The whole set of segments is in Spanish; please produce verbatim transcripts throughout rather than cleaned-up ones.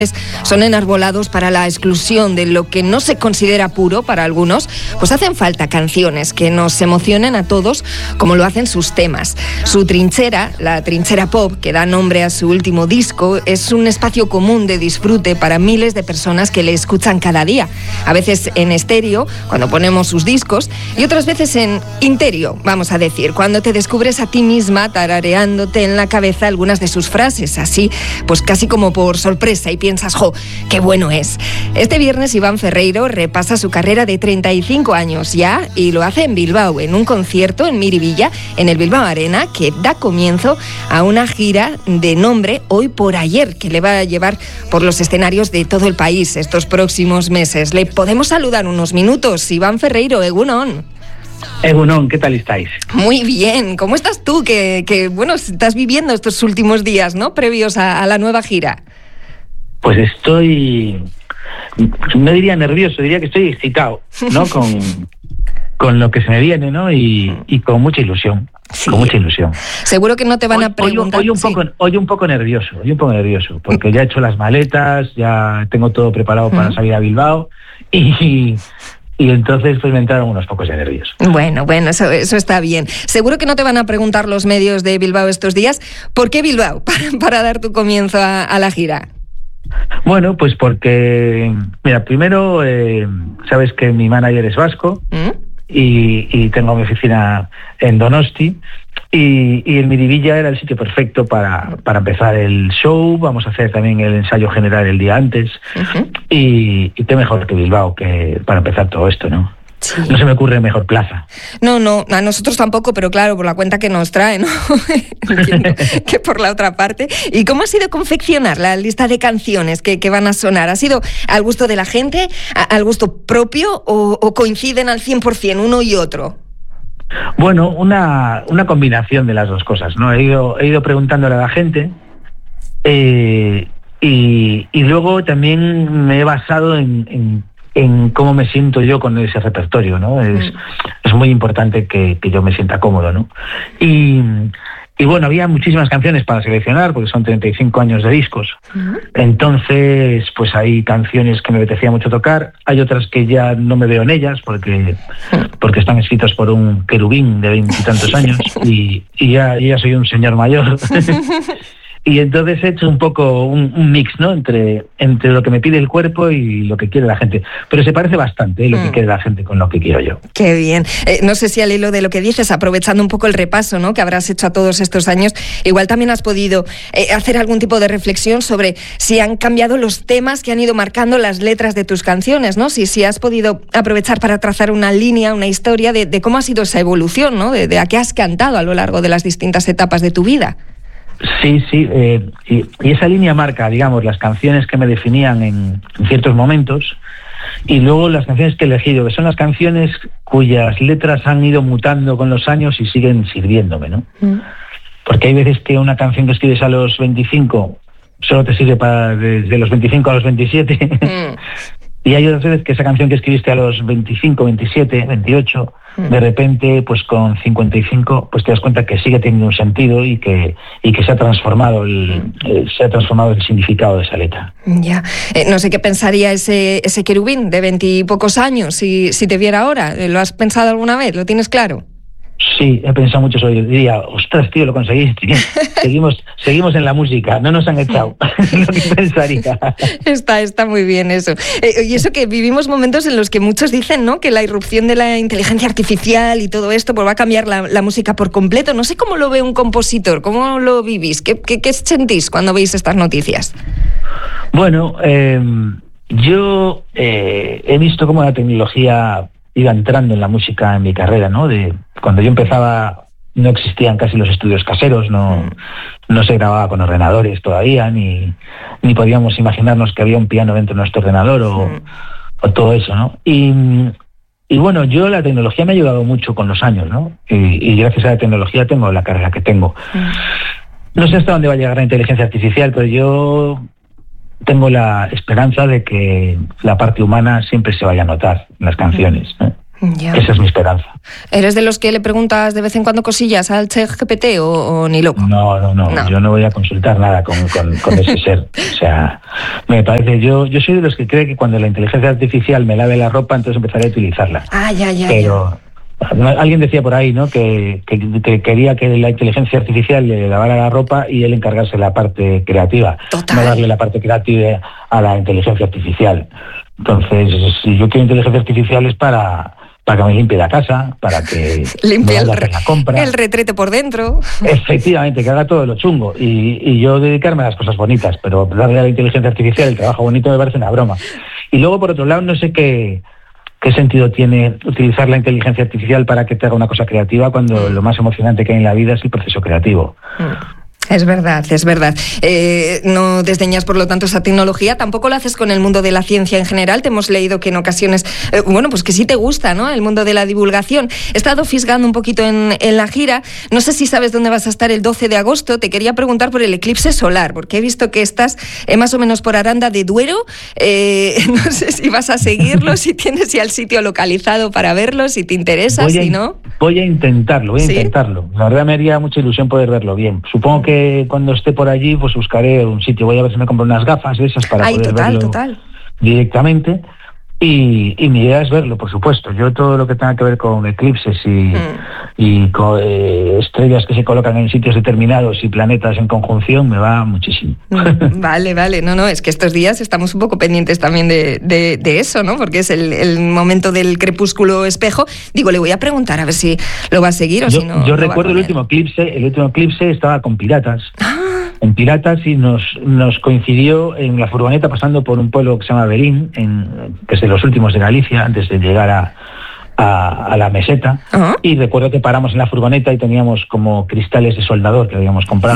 son enarbolados para la exclusión de lo que no se considera puro para algunos, pues hacen falta canciones que nos emocionen a todos como lo hacen sus temas. Su trinchera, la trinchera pop, que da nombre a su último disco, es un espacio común de disfrute para miles de personas que le escuchan cada día, a veces en estéreo, cuando ponemos sus discos, y otras veces en interior, vamos a decir, cuando te descubres a ti misma tarareándote en la cabeza algunas de sus frases, así, pues casi como por sorpresa, y piensas, ¡jo, qué bueno es! Este viernes Iván Ferreiro repasa su carrera de treinta y cinco años ya y lo hace en Bilbao, en un concierto en Miribilla, en el Bilbao Arena, que da comienzo a una gira de nombre Hoy por Ayer, que le va a llevar por los escenarios de todo el país estos próximos meses. Le podemos saludar unos minutos. Iván Ferreiro, egunon. Egunon, ¿qué tal estáis? Muy bien. ¿Cómo estás tú? Que, que bueno, estás viviendo estos últimos días, ¿no? Previos a, a la nueva gira. Pues estoy, no diría nervioso, diría que estoy excitado, ¿no? Con, con lo que se me viene, ¿no? Y, y con mucha ilusión, sí. Con mucha ilusión. Seguro que no te van hoy, a preguntar. Hoy, hoy, un sí. poco, hoy un poco nervioso, hoy un poco nervioso, porque ya he hecho las maletas, ya tengo todo preparado para uh-huh. salir a Bilbao y... Y entonces pues me entraron unos pocos de nervios. Bueno, bueno, eso, eso está bien. Seguro que no te van a preguntar los medios de Bilbao estos días, ¿por qué Bilbao? Para, para dar tu comienzo a, a la gira. Bueno, pues porque, mira, primero, eh, sabes que mi manager es vasco ¿Mm? y, y tengo mi oficina en Donosti. Y, y el Miribilla era el sitio perfecto para, para empezar el show. Vamos a hacer también el ensayo general el día antes. Uh-huh. Y, y qué mejor que Bilbao que para empezar todo esto, ¿no? Sí. No se me ocurre mejor plaza. No, no, a nosotros tampoco, pero claro, por la cuenta que nos trae, ¿no? Entiendo que por la otra parte. ¿Y cómo ha sido confeccionar la lista de canciones que, que van a sonar? ¿Ha sido al gusto de la gente, a, al gusto propio o, o coinciden al cien por ciento uno y otro? Bueno, una, una combinación de las dos cosas, ¿no? He ido, he ido preguntándole a la gente eh, y, y luego también me he basado en, en, en cómo me siento yo con ese repertorio, ¿no? Es, mm. es muy importante que, que yo me sienta cómodo, ¿no? Y... Y bueno, había muchísimas canciones para seleccionar, porque son treinta y cinco años de discos. Uh-huh. Entonces, pues hay canciones que me apetecía mucho tocar, hay otras que ya no me veo en ellas, porque, porque están escritas por un querubín de veintitantos años, y, y ya, ya soy un señor mayor. Y entonces he hecho un poco un, un mix, ¿no? Entre, entre lo que me pide el cuerpo y lo que quiere la gente. Pero se parece bastante, ¿eh? Lo mm. que quiere la gente con lo que quiero yo. Qué bien. Eh, no sé si al hilo de lo que dices, aprovechando un poco el repaso, ¿no? que habrás hecho a todos estos años, igual también has podido eh, hacer algún tipo de reflexión sobre si han cambiado los temas que han ido marcando las letras de tus canciones, ¿no? Si, si has podido aprovechar para trazar una línea, una historia de, de cómo ha sido esa evolución, ¿no? De, de a qué has cantado a lo largo de las distintas etapas de tu vida. Sí, sí, eh, y, y esa línea marca, digamos, las canciones que me definían en, en ciertos momentos y luego las canciones que he elegido, que son las canciones cuyas letras han ido mutando con los años y siguen sirviéndome, ¿no? Mm. Porque hay veces que una canción que escribes a los veinticinco solo te sirve para desde los veinticinco a los veintisiete mm. y hay otras veces que esa canción que escribiste a los veinticinco, veintisiete, veintiocho, mm. de repente, pues con cincuenta y cinco, pues te das cuenta que sigue teniendo un sentido y que y que se ha transformado el, eh, se ha transformado el significado de esa letra. Ya, eh, no sé qué pensaría ese ese querubín de veintipocos años si si te viera ahora. ¿Lo has pensado alguna vez? ¿Lo tienes claro? Sí, he pensado mucho sobre ello. Diría, ostras, tío, lo conseguiste. Seguimos, seguimos en la música, no nos han echado. Lo que pensaría. Está, está muy bien eso. Eh, y eso que vivimos momentos en los que muchos dicen, ¿no? Que la irrupción de la inteligencia artificial y todo esto pues va a cambiar la, la música por completo. No sé cómo lo ve un compositor, ¿cómo lo vivís? ¿Qué, qué, qué sentís cuando veis estas noticias? Bueno, eh, yo eh, he visto cómo la tecnología iba entrando en la música en mi carrera, ¿no? De cuando yo empezaba no existían casi los estudios caseros, no, no se grababa con ordenadores todavía, ni, ni podíamos imaginarnos que había un piano dentro de nuestro ordenador o, mm. o todo eso, ¿no? Y, y bueno, yo la tecnología me ha ayudado mucho con los años, ¿no? Y, y gracias a la tecnología tengo la carrera que tengo. Mm. No sé hasta dónde va a llegar la inteligencia artificial, pero yo tengo la esperanza de que la parte humana siempre se vaya a notar en las canciones, ¿no? Ya. Esa es mi esperanza. ¿Eres de los que le preguntas de vez en cuando cosillas al ChatGPT o, o ni loco? No, no, no, no, yo no voy a consultar nada con, con, con ese ser. O sea, me parece, yo yo soy de los que cree que cuando la inteligencia artificial me lave la ropa, entonces empezaré a utilizarla. Ah, ya, ya. Pero ya. Alguien decía por ahí, ¿no?, que, que, que quería que la inteligencia artificial le lavara la ropa y él encargarse de la parte creativa. Total. No darle la parte creativa a la inteligencia artificial. Entonces, si yo quiero inteligencia artificial es para... para que me limpie la casa, para que limpie me el, vaya a hacer la compra. El retrete por dentro. Efectivamente, que haga todo lo chungo. Y, y yo dedicarme a las cosas bonitas, pero darle a la inteligencia artificial el trabajo bonito me parece una broma. Y luego, por otro lado, no sé qué, qué sentido tiene utilizar la inteligencia artificial para que te haga una cosa creativa cuando mm. lo más emocionante que hay en la vida es el proceso creativo. Mm. Es verdad, es verdad. Eh, no desdeñas, por lo tanto, esa tecnología. Tampoco lo haces con el mundo de la ciencia en general. Te hemos leído que en ocasiones, eh, bueno, pues que sí te gusta, ¿no?, el mundo de la divulgación. He estado fisgando un poquito en, en la gira. No sé si sabes dónde vas a estar el doce de agosto. Te quería preguntar por el eclipse solar, porque he visto que estás eh, más o menos por Aranda de Duero. Eh, no sé si vas a seguirlo, si tienes ya el sitio localizado para verlo, si te interesa, voy a, si no. Voy a intentarlo, voy a ¿Sí? intentarlo. La verdad me haría mucha ilusión poder verlo bien. Supongo que cuando esté por allí, pues buscaré un sitio. Voy a ver si me compro unas gafas de esas para Ay, poder total, verlo total. directamente. Y, y mi idea es verlo, por supuesto. Yo todo lo que tenga que ver con eclipses y, mm. y con eh, estrellas que se colocan en sitios determinados y planetas en conjunción me va muchísimo. Mm, vale, vale. No, no, es que estos días estamos un poco pendientes también de, de, de eso, ¿no? Porque es el, el momento del crepúsculo espejo. Digo, le voy a preguntar a ver si lo va a seguir o yo, si no. Yo no recuerdo el último eclipse, el último eclipse estaba con piratas. Ah. En Piratas y nos, nos coincidió en la furgoneta pasando por un pueblo que se llama Berín, en, que es de los últimos de Galicia, antes de llegar a, a, a la meseta. Uh-huh. Y recuerdo que paramos en la furgoneta y teníamos como cristales de soldador que habíamos comprado.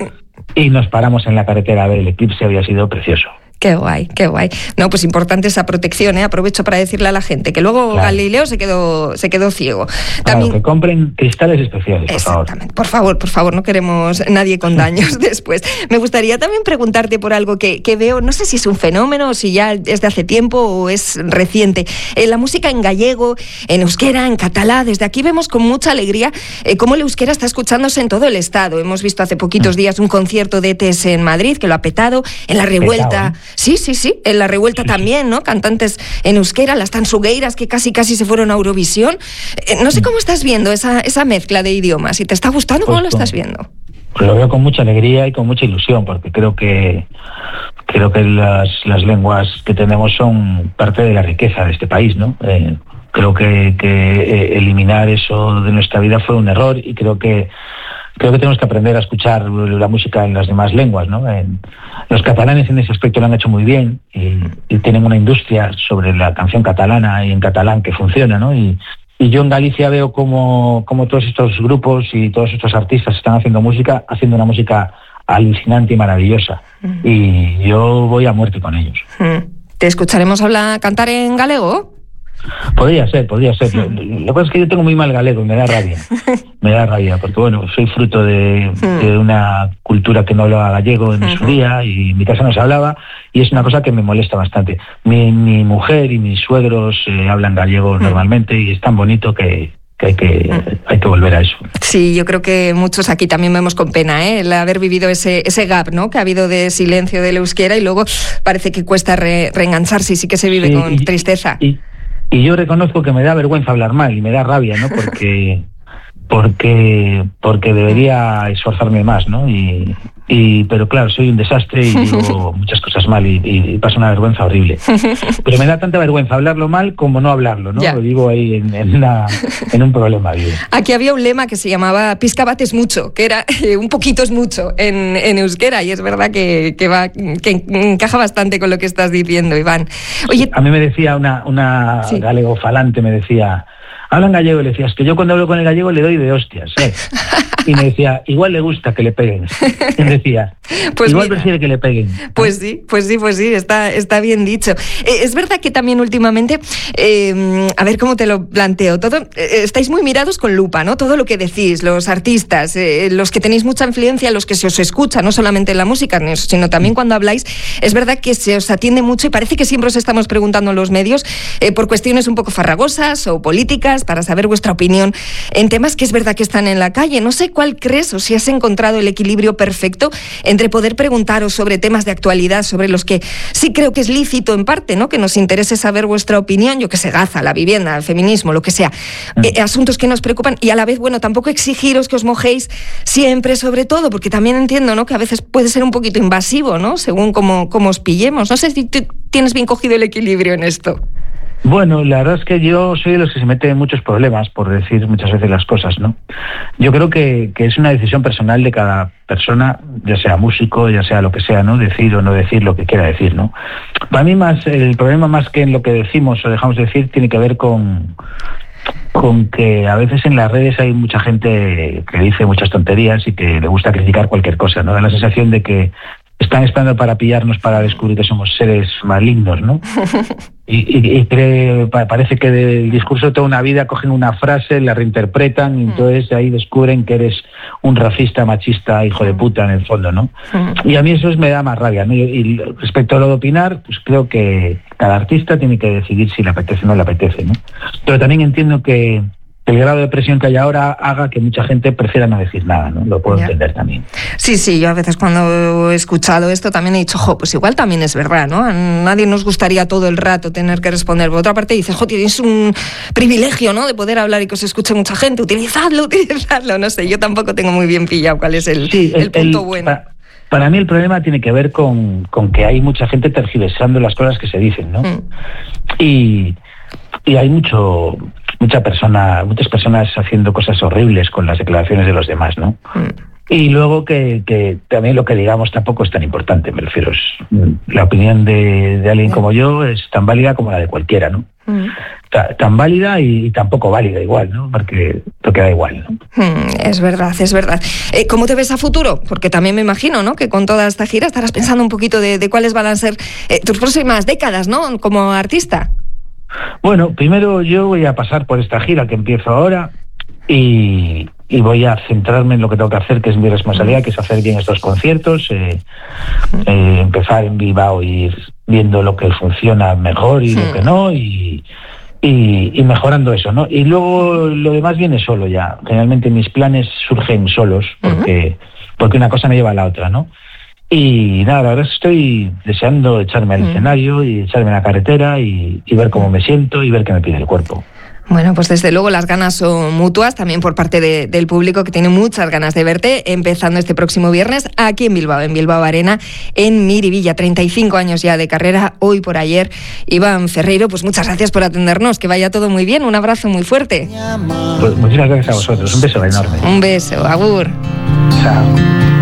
Y nos paramos en la carretera a ver el eclipse, había sido precioso. Qué guay, qué guay. No, pues importante esa protección, ¿eh? Aprovecho para decirle a la gente que luego claro. Galileo se quedó, se quedó ciego. También... Claro, que compren cristales especiales, por Exactamente. favor. Por favor, por favor, no queremos nadie con daños después. Me gustaría también preguntarte por algo que, que veo, no sé si es un fenómeno o si ya es de hace tiempo o es reciente. Eh, la música en gallego, en euskera, en catalá, desde aquí vemos con mucha alegría eh, cómo el euskera está escuchándose en todo el estado. Hemos visto hace poquitos días un concierto de E T S en Madrid que lo ha petado, en la Revuelta... Petado, ¿eh? Sí, sí, sí, en la Revuelta sí, también, ¿no? Cantantes en euskera, las tansugueiras que casi casi se fueron a Eurovisión. Eh, no sé cómo estás viendo esa, esa mezcla de idiomas. Si te está gustando, ¿cómo pues lo estás viendo? Lo veo con mucha alegría y con mucha ilusión, porque creo que creo que las, las lenguas que tenemos son parte de la riqueza de este país, ¿no? Eh, creo que, que eh, eliminar eso de nuestra vida fue un error y creo que Creo que tenemos que aprender a escuchar la música en las demás lenguas, ¿no? En, los catalanes en ese aspecto lo han hecho muy bien y, y tienen una industria sobre la canción catalana y en catalán que funciona, ¿no? Y, y yo en Galicia veo como, como todos estos grupos y todos estos artistas están haciendo música, haciendo una música alucinante y maravillosa. Mm. Y yo voy a muerte con ellos. Mm. ¿Te escucharemos hablar, cantar en galego? Podría ser, podría ser. Lo, lo que pasa es que yo tengo muy mal galego y me da rabia. Me da rabia, porque bueno, soy fruto de, de una cultura que no hablaba gallego en su día y en mi casa no se hablaba y es una cosa que me molesta bastante. Mi, mi mujer y mis suegros eh, hablan gallego normalmente y es tan bonito que... que hay que hay que volver a eso. Sí, yo creo que muchos aquí también vemos con pena, ¿eh? El haber vivido ese ese gap, ¿no? Que ha habido de silencio del euskera y luego parece que cuesta re, reengancharse y sí que se vive sí, con y, tristeza. Y, y yo reconozco que me da vergüenza hablar mal y me da rabia, ¿no? Porque porque porque debería esforzarme más, ¿no? Y, y pero claro, soy un desastre y digo muchas cosas mal y, y paso una vergüenza horrible. Pero me da tanta vergüenza hablarlo mal como no hablarlo, ¿no? Ya. Lo digo ahí en, en, una, en un problema. Digo. Aquí había un lema que se llamaba Pizca bat es mucho, que era eh, un poquito es mucho en, en euskera y es verdad que, que, va, que encaja bastante con lo que estás diciendo, Iván. Oye, a mí me decía una, una sí. galego falante, me decía... hablan gallego, y le decía, es que yo cuando hablo con el gallego le doy de hostias, ¿sabes? Y me decía, igual le gusta que le peguen. Y me decía, pues igual mira, prefiere que le peguen. Pues sí, pues sí, pues sí, está, está bien dicho. Eh, es verdad que también últimamente, eh, a ver cómo te lo planteo, todo, eh, estáis muy mirados con lupa, ¿no? Todo lo que decís, los artistas, eh, los que tenéis mucha influencia, los que se os escucha, no solamente en la música, sino también cuando habláis, es verdad que se os atiende mucho y parece que siempre os estamos preguntando en los medios eh, por cuestiones un poco farragosas o políticas para saber vuestra opinión en temas que es verdad que están en la calle. No sé cuál crees o si has encontrado el equilibrio perfecto entre poder preguntaros sobre temas de actualidad sobre los que sí creo que es lícito en parte, ¿no? Que nos interese saber vuestra opinión, yo que sé, Gaza, la vivienda, el feminismo, lo que sea, eh, asuntos que nos preocupan y a la vez, bueno, tampoco exigiros que os mojéis siempre sobre todo, porque también entiendo, ¿no? Que a veces puede ser un poquito invasivo, ¿no? Según cómo, cómo os pillemos. No sé si tú tienes bien cogido el equilibrio en esto. Bueno, la verdad es que yo soy de los que se meten en muchos problemas por decir muchas veces las cosas, ¿no? Yo creo que, que es una decisión personal de cada persona, ya sea músico, ya sea lo que sea, ¿no? Decir o no decir lo que quiera decir, ¿no? Para mí más el problema más que en lo que decimos o dejamos de decir tiene que ver con con que a veces en las redes hay mucha gente que dice muchas tonterías y que le gusta criticar cualquier cosa, ¿no? Da la sensación de que están esperando para pillarnos, para descubrir que somos seres malignos, ¿no? Y, y, y cree, parece que del discurso de toda una vida cogen una frase, la reinterpretan y entonces ahí descubren que eres un racista, machista, hijo de puta en el fondo, ¿no? Y a mí eso es, me da más rabia, ¿no? Y, y respecto a lo de opinar, pues creo que cada artista tiene que decidir si le apetece o no le apetece, ¿no? Pero también entiendo que el grado de presión que hay ahora haga que mucha gente prefiera no decir nada, ¿no? Lo puedo yeah. entender también. Sí, sí, yo a veces cuando he escuchado esto también he dicho, jo, pues igual también es verdad, ¿no? A nadie nos gustaría todo el rato tener que responder. Por otra parte dices, jo, tienes un privilegio, ¿no? De poder hablar y que os escuche mucha gente. Utilizadlo, utilizadlo. No sé, yo tampoco tengo muy bien pillado cuál es el, sí, el, el punto el, bueno. Para, para mí el problema tiene que ver con, con que hay mucha gente tergiversando las cosas que se dicen, ¿no? Mm. Y, y hay mucho... mucha persona, muchas personas haciendo cosas horribles con las declaraciones de los demás, ¿no? Mm. Y luego que, que también lo que digamos tampoco es tan importante, me refiero. Es, la opinión de, de alguien como yo es tan válida como la de cualquiera, ¿no? Mm. Ta, tan válida y, y tampoco válida igual, ¿no? Porque te queda igual, ¿no? Mm, es verdad, es verdad. Eh, ¿Cómo te ves a futuro? Porque también me imagino, ¿no? Que con toda esta gira estarás pensando un poquito de, de cuáles van a ser eh, tus próximas décadas, ¿no? Como artista. Bueno, primero yo voy a pasar por esta gira que empiezo ahora y, y voy a centrarme en lo que tengo que hacer, que es mi responsabilidad, que es hacer bien estos conciertos, eh, eh, empezar en Bilbao y ir viendo lo que funciona mejor y sí. lo que no, y, y, y mejorando eso, ¿no? Y luego lo demás viene solo ya. Generalmente mis planes surgen solos, porque, uh-huh. porque una cosa me lleva a la otra, ¿no? Y nada, la verdad es que estoy deseando echarme al mm. escenario y echarme a la carretera y, y ver cómo me siento y ver qué me pide el cuerpo. Bueno, pues desde luego las ganas son mutuas, también por parte de, del público que tiene muchas ganas de verte, empezando este próximo viernes aquí en Bilbao, en Bilbao Arena, en Miribilla. treinta y cinco años ya de carrera, hoy por ayer. Iván Ferreiro, pues muchas gracias por atendernos, que vaya todo muy bien, un abrazo muy fuerte. Pues muchas gracias a vosotros, un beso enorme. Un beso, agur. Chao.